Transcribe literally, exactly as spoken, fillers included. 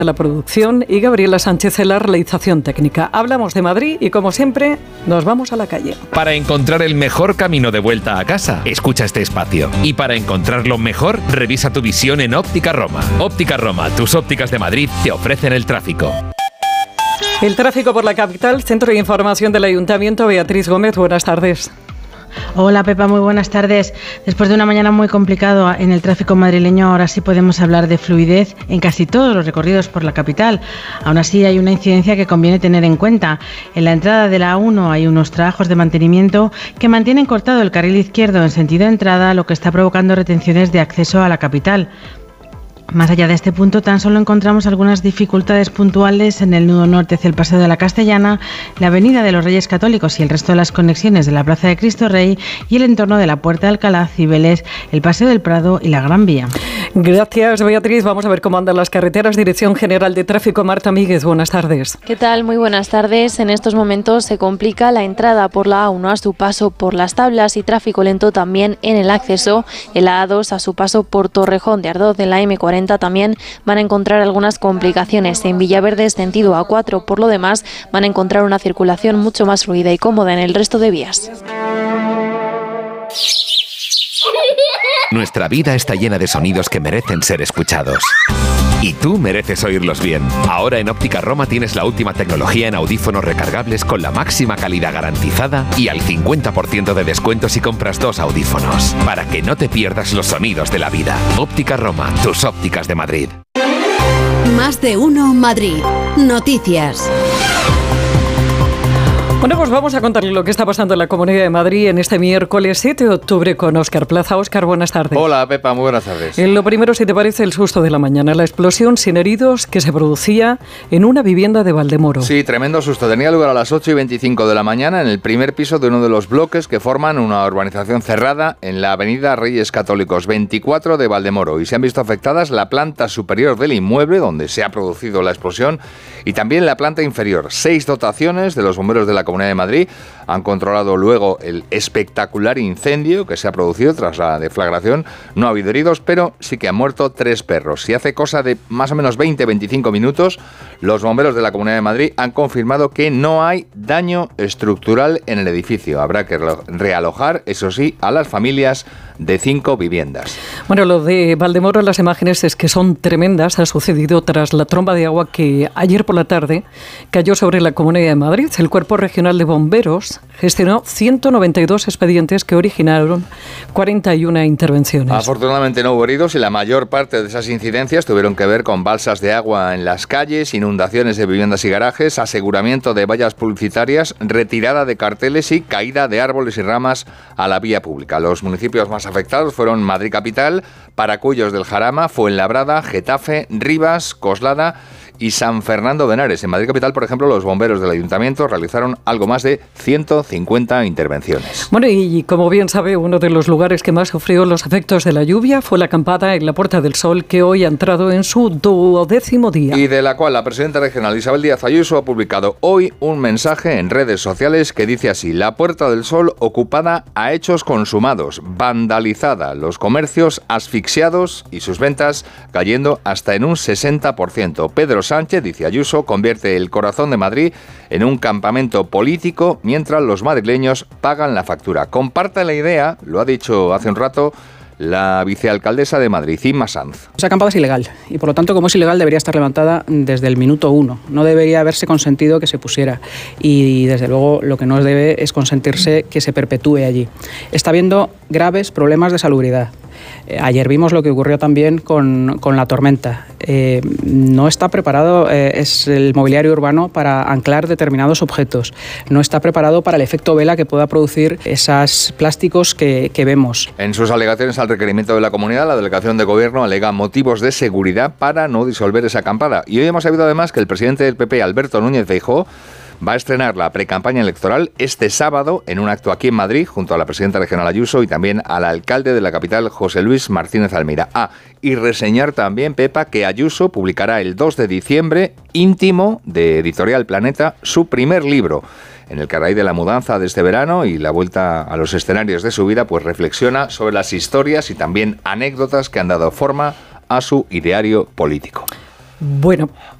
La producción y Gabriela Sánchez en la realización técnica. Hablamos de Madrid y, como siempre, nos vamos a la calle. Para encontrar el mejor camino de vuelta a casa, escucha este espacio. Y para encontrarlo mejor, revisa tu visión en Óptica Roma. Óptica Roma, tus ópticas de Madrid, te ofrecen el tráfico. El tráfico por la capital, Centro de Información del Ayuntamiento. Beatriz Gómez, buenas tardes. Hola Pepa, muy buenas tardes. Después de una mañana muy complicada en el tráfico madrileño, ahora sí podemos hablar de fluidez en casi todos los recorridos por la capital. Aún así hay una incidencia que conviene tener en cuenta. En la entrada de la A uno hay unos trabajos de mantenimiento que mantienen cortado el carril izquierdo en sentido entrada, lo que está provocando retenciones de acceso a la capital. Más allá de este punto, tan solo encontramos algunas dificultades puntuales en el nudo norte hacia el Paseo de la Castellana, la Avenida de los Reyes Católicos y el resto de las conexiones de la Plaza de Cristo Rey y el entorno de la Puerta de Alcalá, Cibeles, el Paseo del Prado y la Gran Vía. Gracias, Beatriz. Vamos a ver cómo andan las carreteras. Dirección General de Tráfico, Marta Míguez, buenas tardes. ¿Qué tal? Muy buenas tardes. En estos momentos se complica la entrada por la A uno a su paso por Las Tablas y tráfico lento también en el acceso en la A dos a su paso por Torrejón de Ardoz. En la eme cuarenta también van a encontrar algunas complicaciones. En Villaverde, sentido A cuatro. Por lo demás, van a encontrar una circulación mucho más fluida y cómoda en el resto de vías. Nuestra vida está llena de sonidos que merecen ser escuchados. Y tú mereces oírlos bien. Ahora en Óptica Roma tienes la última tecnología en audífonos recargables con la máxima calidad garantizada y al cincuenta por ciento de descuento si compras dos audífonos. Para que no te pierdas los sonidos de la vida. Óptica Roma, tus ópticas de Madrid. Más de uno Madrid. Noticias. Bueno, pues vamos a contarle lo que está pasando en la Comunidad de Madrid en este miércoles siete de octubre con Óscar Plaza. Óscar, buenas tardes. Hola, Pepa, muy buenas tardes. Eh, lo primero, si te parece, el susto de la mañana, la explosión sin heridos que se producía en una vivienda de Valdemoro. Sí, tremendo susto. Tenía lugar a las ocho y veinticinco de la mañana en el primer piso de uno de los bloques que forman una urbanización cerrada en la avenida Reyes Católicos veinticuatro de Valdemoro y se han visto afectadas la planta superior del inmueble donde se ha producido la explosión y también la planta inferior. Seis dotaciones de los bomberos de la Comunidad de Madrid han controlado luego el espectacular incendio que se ha producido tras la deflagración. No ha habido heridos, pero sí que han muerto tres perros. Y hace cosa de más o menos veinte a veinticinco minutos, los bomberos de la Comunidad de Madrid han confirmado que no hay daño estructural en el edificio. Habrá que realojar, eso sí, a las familias de cinco viviendas. Bueno, lo de Valdemoro, las imágenes es que son tremendas. Ha sucedido tras la tromba de agua que ayer por la tarde cayó sobre la Comunidad de Madrid. El Cuerpo Regional de Bomberos gestionó ciento noventa y dos expedientes que originaron cuarenta y una intervenciones. Afortunadamente no hubo heridos y la mayor parte de esas incidencias tuvieron que ver con balsas de agua en las calles, inundaciones de viviendas y garajes, aseguramiento de vallas publicitarias, retirada de carteles y caída de árboles y ramas a la vía pública. Los municipios más afectados fueron Madrid Capital, Paracuellos del Jarama, Fuenlabrada, Getafe, Rivas, Coslada y San Fernando de Henares. En Madrid Capital, por ejemplo, los bomberos del Ayuntamiento realizaron algo más de ciento cincuenta intervenciones. Bueno, y como bien sabe, uno de los lugares que más sufrió los efectos de la lluvia fue la acampada en la Puerta del Sol, que hoy ha entrado en su duodécimo día. Y de la cual la presidenta regional Isabel Díaz Ayuso ha publicado hoy un mensaje en redes sociales que dice así: la Puerta del Sol ocupada a hechos consumados, vandalizada, los comercios asfixiados y sus ventas cayendo hasta en un sesenta por ciento. Pedro Sánchez, dice Ayuso, convierte el corazón de Madrid en un campamento político mientras los madrileños pagan la factura. Comparta la idea, lo ha dicho hace un rato la vicealcaldesa de Madrid, Inma Sanz. Esa acampada es ilegal y por lo tanto, como es ilegal, debería estar levantada desde el minuto uno. No debería haberse consentido que se pusiera y desde luego lo que no debe es consentirse que se perpetúe allí. Está habiendo graves problemas de salubridad. Eh, ayer vimos lo que ocurrió también con, con la tormenta. Eh, no está preparado eh, es el mobiliario urbano para anclar determinados objetos. No está preparado para el efecto vela que pueda producir esos plásticos que, que vemos. En sus alegaciones al requerimiento de la comunidad, la delegación de gobierno alega motivos de seguridad para no disolver esa acampada. Y hoy hemos sabido además que el presidente del P P, Alberto Núñez Feijóo, va a estrenar la precampaña electoral este sábado en un acto aquí en Madrid junto a la presidenta regional Ayuso y también al alcalde de la capital, José Luis Martínez Almeida. Ah, y reseñar también, Pepa, que Ayuso publicará el dos de diciembre, Íntimo, de Editorial Planeta, su primer libro, en el que a raíz de la mudanza de este verano y la vuelta a los escenarios de su vida, pues reflexiona sobre las historias y también anécdotas que han dado forma a su ideario político. Bueno,